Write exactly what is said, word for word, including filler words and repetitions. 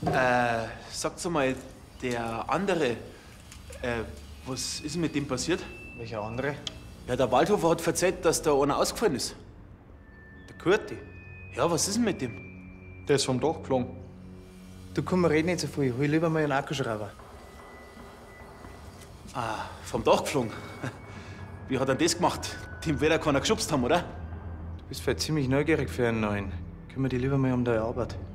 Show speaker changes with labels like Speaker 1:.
Speaker 1: Äh, sagt's mal, der andere, äh, was ist mit dem passiert?
Speaker 2: Welcher andere?
Speaker 1: Ja, der Waldhofer hat erzählt, dass da einer ausgefallen ist.
Speaker 2: Der Kurti.
Speaker 1: Ja, was ist denn mit dem?
Speaker 3: Der ist vom Dach geflogen.
Speaker 2: Du komm, wir reden nicht so viel. Hol lieber mal einen Akkuschrauber.
Speaker 1: Ah, vom Dach geflogen. Wie hat er das gemacht? Dem wird ja keiner geschubst haben, oder?
Speaker 2: Du bist vielleicht ziemlich neugierig für einen neuen. Kümmere dich lieber mal um deine Arbeit.